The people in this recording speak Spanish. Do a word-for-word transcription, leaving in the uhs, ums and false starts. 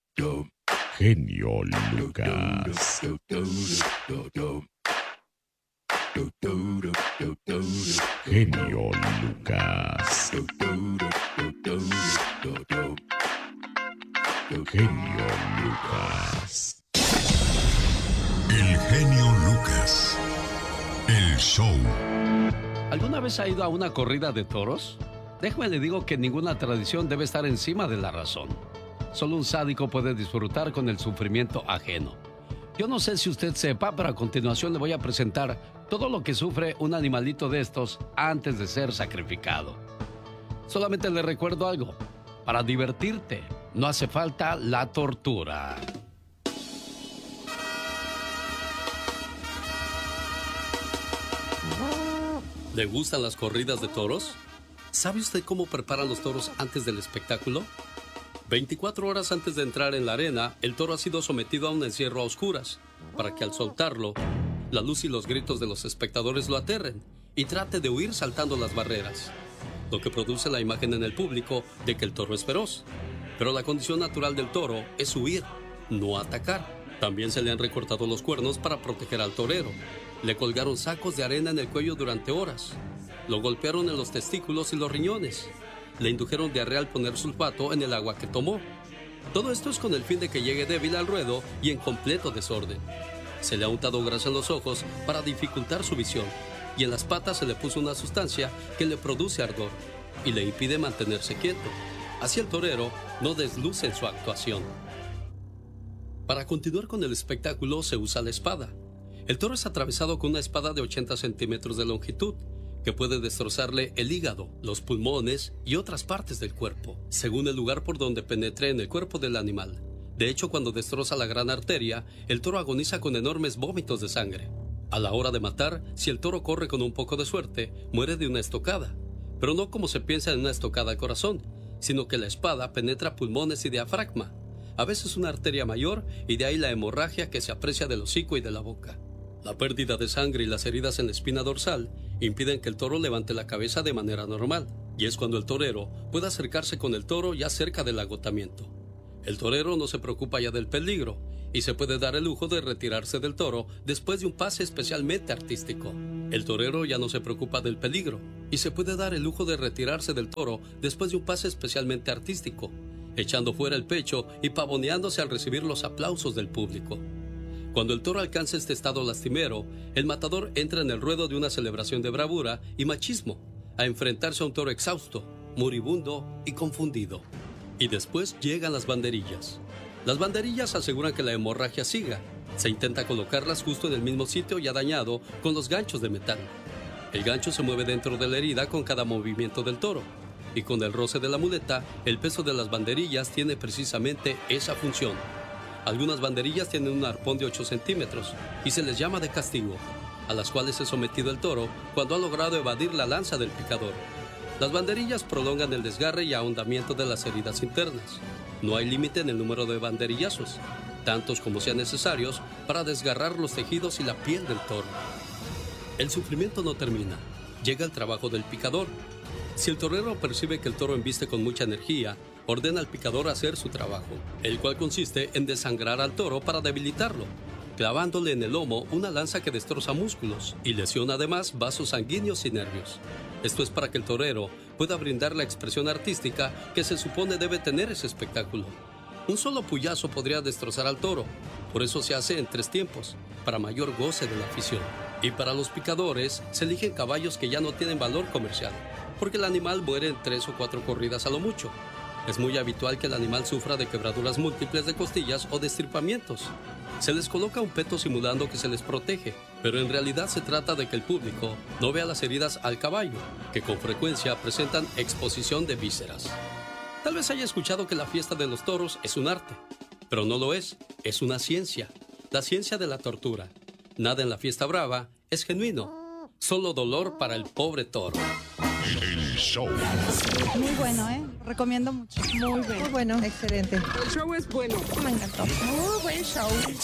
Genio Lucas. Genio Lucas. Genio Lucas. El genio Lucas. El show. ¿Alguna vez ha ido a una corrida de toros? Déjame le digo que ninguna tradición debe estar encima de la razón. Solo un sádico puede disfrutar con el sufrimiento ajeno. Yo no sé si usted sepa, pero a continuación le voy a presentar todo lo que sufre un animalito de estos antes de ser sacrificado. Solamente le recuerdo algo. Para divertirte, no hace falta la tortura. ¿Le gustan las corridas de toros? ¿Sabe usted cómo preparan los toros antes del espectáculo? veinticuatro horas antes de entrar en la arena, el toro ha sido sometido a un encierro a oscuras, para que al soltarlo, la luz y los gritos de los espectadores lo aterren y trate de huir saltando las barreras, lo que produce la imagen en el público de que el toro es feroz. Pero la condición natural del toro es huir, no atacar. También se le han recortado los cuernos para proteger al torero. Le colgaron sacos de arena en el cuello durante horas. Lo golpearon en los testículos y los riñones. Le indujeron diarrea al poner sulfato en el agua que tomó. Todo esto es con el fin de que llegue débil al ruedo y en completo desorden. Se le ha untado grasa en los ojos para dificultar su visión, y en las patas se le puso una sustancia que le produce ardor y le impide mantenerse quieto. Así el torero no desluce en su actuación. Para continuar con el espectáculo se usa la espada. El toro es atravesado con una espada de ochenta centímetros de longitud, que puede destrozarle el hígado, los pulmones y otras partes del cuerpo, según el lugar por donde penetre en el cuerpo del animal. De hecho, cuando destroza la gran arteria, el toro agoniza con enormes vómitos de sangre. A la hora de matar, si el toro corre con un poco de suerte, muere de una estocada. Pero no como se piensa en una estocada al corazón, sino que la espada penetra pulmones y diafragma, a veces una arteria mayor, y de ahí la hemorragia que se aprecia del hocico y de la boca. La pérdida de sangre y las heridas en la espina dorsal impiden que el toro levante la cabeza de manera normal, y es cuando el torero puede acercarse con el toro ya cerca del agotamiento. El torero no se preocupa ya del peligro y se puede dar el lujo de retirarse del toro después de un pase especialmente artístico. El torero ya no se preocupa del peligro y se puede dar el lujo de retirarse del toro después de un pase especialmente artístico, echando fuera el pecho y pavoneándose al recibir los aplausos del público. Cuando el toro alcanza este estado lastimero, el matador entra en el ruedo de una celebración de bravura y machismo, a enfrentarse a un toro exhausto, moribundo y confundido. Y después llegan las banderillas. Las banderillas aseguran que la hemorragia siga. Se intenta colocarlas justo en el mismo sitio ya dañado con los ganchos de metal. El gancho se mueve dentro de la herida con cada movimiento del toro, y con el roce de la muleta, el peso de las banderillas tiene precisamente esa función. Algunas banderillas tienen un arpón de ocho centímetros y se les llama de castigo, a las cuales es sometido el toro cuando ha logrado evadir la lanza del picador. Las banderillas prolongan el desgarre y ahondamiento de las heridas internas. No hay límite en el número de banderillazos, tantos como sean necesarios para desgarrar los tejidos y la piel del toro. El sufrimiento no termina. Llega el trabajo del picador. Si el torero percibe que el toro embiste con mucha energía, ordena al picador hacer su trabajo, el cual consiste en desangrar al toro para debilitarlo, clavándole en el lomo una lanza que destroza músculos y lesiona además vasos sanguíneos y nervios. Esto es para que el torero pueda brindar la expresión artística que se supone debe tener ese espectáculo. Un solo puyazo podría destrozar al toro, por eso se hace en tres tiempos, para mayor goce de la afición. Y para los picadores se eligen caballos que ya no tienen valor comercial, porque el animal muere en tres o cuatro corridas a lo mucho. Es muy habitual que el animal sufra de quebraduras múltiples de costillas o de estirpamientos. Se les coloca un peto simulando que se les protege, pero en realidad se trata de que el público no vea las heridas al caballo, que con frecuencia presentan exposición de vísceras. Tal vez haya escuchado que la fiesta de los toros es un arte, pero no lo es, es una ciencia, la ciencia de la tortura. Nada en la fiesta brava es genuino, solo dolor para el pobre toro. El show. Muy bueno, ¿eh? Recomiendo mucho. Muy bueno. Muy bueno, excelente. El show es bueno. Me encantó. Muy buen show.